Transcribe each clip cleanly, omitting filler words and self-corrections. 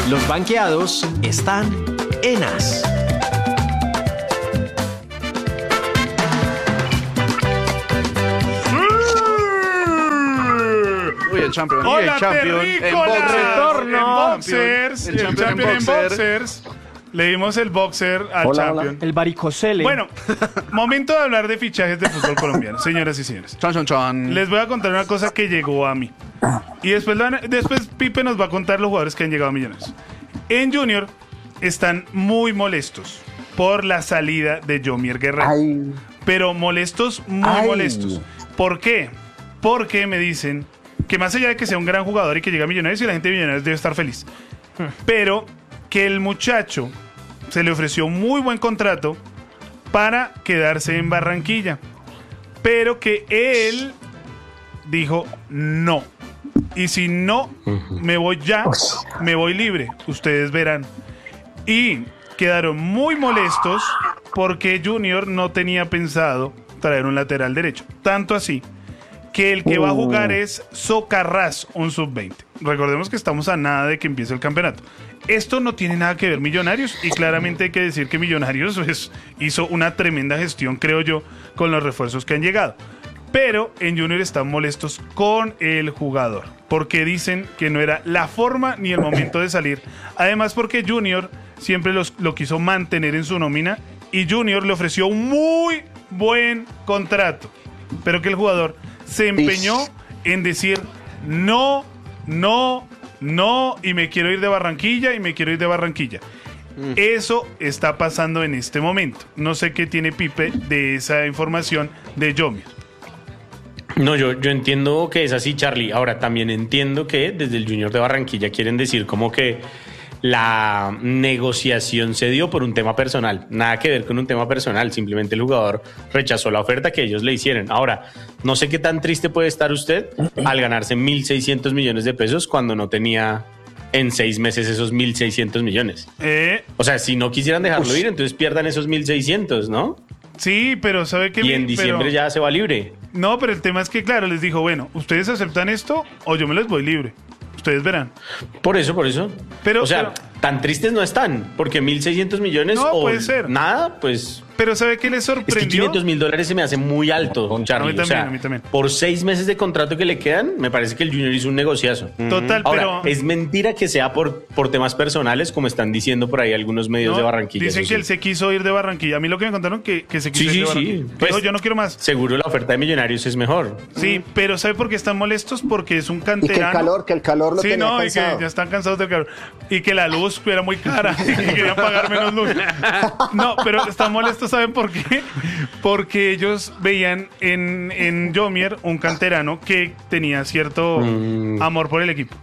Los banqueados están en As. El champion. Hola, el champion terrícolas. en Boxers. El champion en boxers. Le dimos el boxer al champion. El varicocele. Bueno, momento de hablar de fichajes de fútbol colombiano, señoras y señores. Les voy a contar una cosa que llegó a mí. Y después Pipe nos va a contar los jugadores que han llegado a Millonarios. En Junior están muy molestos por la salida de Yomier Guerrero. Pero molestos, muy molestos. ¿Por qué? Porque me dicen que más allá de que sea un gran jugador y que llegue a Millonarios, y la gente de Millonarios debe estar feliz, pero que el muchacho se le ofreció un muy buen contrato para quedarse en Barranquilla, pero que él dijo no, y si no me voy ya, me voy libre, ustedes verán. Y quedaron muy molestos porque Junior no tenía pensado traer un lateral derecho, tanto así que el que va a jugar es Socarrás, un sub-20. Recordemos que estamos a nada de que empiece el campeonato. Esto no tiene nada que ver Millonarios, y claramente hay que decir que Millonarios hizo una tremenda gestión, creo yo, con los refuerzos que han llegado. Pero en Junior están molestos con el jugador, porque dicen que no era la forma ni el momento de salir. Además, porque Junior siempre lo quiso mantener en su nómina, y Junior le ofreció un muy buen contrato, pero que el jugador se empeñó en decir no, y me quiero ir de Barranquilla, Eso está pasando en este momento. No sé qué tiene Pipe de esa información de Yomier. No, yo entiendo que es así, Charlie. Ahora, también entiendo que desde el Junior de Barranquilla quieren decir como que la negociación se dio por un tema personal. Nada que ver con un tema personal. Simplemente el jugador rechazó la oferta que ellos le hicieron. Ahora, no sé qué tan triste puede estar usted al ganarse 1.600 millones de pesos cuando no tenía en 6 meses esos 1.600 millones. O sea, si no quisieran dejarlo ir, entonces pierdan esos 1.600, ¿no? Sí, pero ¿sabe qué? Y en diciembre ya se va libre. No, pero el tema es que, claro, les dijo, bueno, ¿ustedes aceptan esto o yo me les voy libre? Ustedes verán. Por eso. Pero, o sea, tan tristes no están, porque 1.600 millones no, o puede ser. Nada, pues... Pero ¿sabe qué les sorprendió? Es que $500.000 se me hace muy alto, Charlie. A mí también. Por 6 meses de contrato que le quedan, me parece que el Junior hizo un negociazo. Total, ahora, pero... es mentira que sea por temas personales, como están diciendo por ahí algunos medios de Barranquilla. Dicen que él se quiso ir de Barranquilla. A mí lo que me contaron que se quiso ir de Barranquilla. Sí. Pues, yo no quiero más. Seguro la oferta de Millonarios es mejor. Sí, pero ¿sabe por qué están molestos? Porque es un canterano. Y que el calor lo tenía cansado. Y que ya están cansados del calor. Y que la luz era muy cara y querían pagar menos luz. No, pero están molestos, ¿saben por qué? Porque ellos veían en Yomier un canterano que tenía cierto amor por el equipo.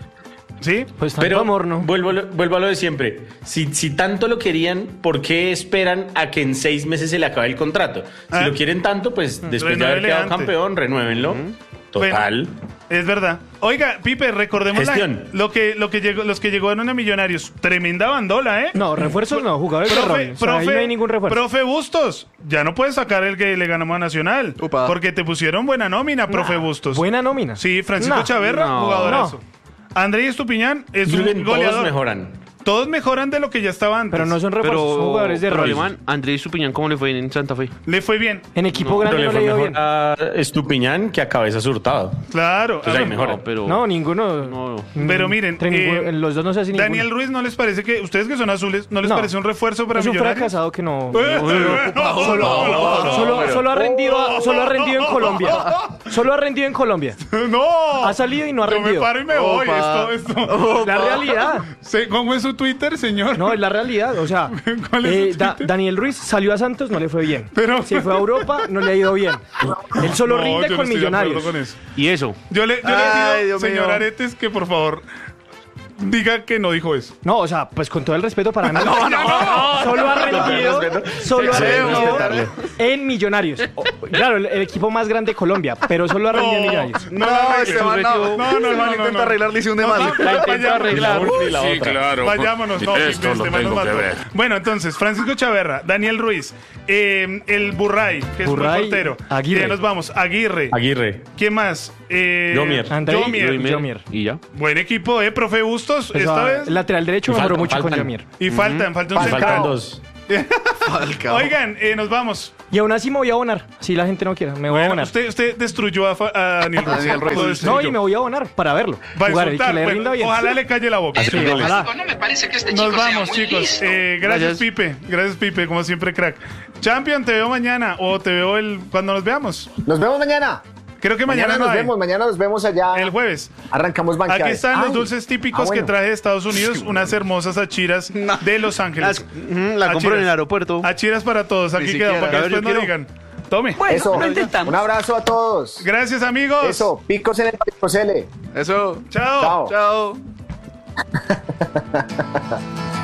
¿Sí? Pues tanto amor, ¿no? Vuelvo a lo de siempre. Si tanto lo querían, ¿por qué esperan a que en 6 meses se le acabe el contrato? Si lo quieren tanto, pues después de haber quedado campeón, renuévenlo. Total. Bueno, es verdad. Oiga, Pipe, recordemos los que llegaron a Millonarios. Tremenda bandola, ¿eh? No, refuerzos no, jugadores de rol. O sea, ahí no hay ningún refuerzo. Profe Bustos, ya no puedes sacar el que le ganamos a Nacional. Upa. Porque te pusieron buena nómina, profe Bustos. ¿Buena nómina? Sí, Francisco Chaverra, jugadorazo. Andrés Estupiñán es un goleador. Todos mejoran. Todos mejoran de lo que ya estaba antes. Pero no son refuerzos, son jugadores de rol. Alemán, Andrés Estupiñán, ¿cómo le fue en Santa Fe? Le fue bien. En equipo grande no le dio bien. A Estupiñán que a Cabeza Hurtado. Claro. Entonces ahí mejora. No, ninguno. No. Pero miren, los dos no se hacen ninguno. Daniel Ruiz, ¿no les parece que, ustedes que son azules, no les parece un refuerzo para Millonarios? Es un fracasado que no. Solo ha rendido en Colombia. Solo ha rendido en Colombia. No. Ha salido y no ha rendido. Yo me paro y me voy. Esto. La realidad. ¿Cómo es su Twitter, señor? No, es la realidad. O sea, Daniel Ruiz salió a Santos, no le fue bien. Se fue a Europa, no le ha ido bien. Él solo rinde con Millonarios. ¿Y eso? Yo le pido, señor Aretes, que por favor diga que no dijo eso. No, o sea, pues con todo el respeto para mí. Solo ha rendido en Millonarios. Claro, el equipo más grande de Colombia, pero solo ha rendido en Millonarios. No, intenta arreglar la hicieron de mal. La intenta arreglar y la Sí, otra. claro. Vayámonos, no, Esto lo tengo que ver. Bueno, entonces, Francisco Chaverra, Daniel Ruiz, el Burray, que es un buen portero. Aguirre. Ya nos vamos, Aguirre. Aguirre. ¿Quién más? Jomier. Y ya. Buen equipo, profe Bustos. Pues esta vez. El lateral derecho mejoró mucho con Jomier. Y faltan un Faltan central. 2. Oigan, nos vamos. Y aún así me voy a abonar. Si la gente no quiere, me voy a abonar. Usted destruyó a Daniel Ruiz. No, y me voy a abonar para verlo. Va a Jugar, insultar, que le rinda bien. ojalá le calle la boca. Sí, ojalá. No me parece que este chico Nos vamos, sea muy chicos. listo. Gracias, Pipe. Gracias, Pipe. Como siempre, crack. Champion, te veo mañana. O te veo cuando nos veamos. Nos vemos mañana. Creo que mañana no hay. Mañana nos vemos allá. El jueves. Arrancamos banqueades. Aquí están los dulces típicos que traje de Estados Unidos. Unas hermosas achiras de Los Ángeles. La compró en el aeropuerto. Achiras para todos. Aquí queda, para que después no digan. Tome. Bueno, eso, lo intentamos. Un abrazo a todos. Gracias, amigos. Eso, picos en el picosele. Eso. Chao. Chao.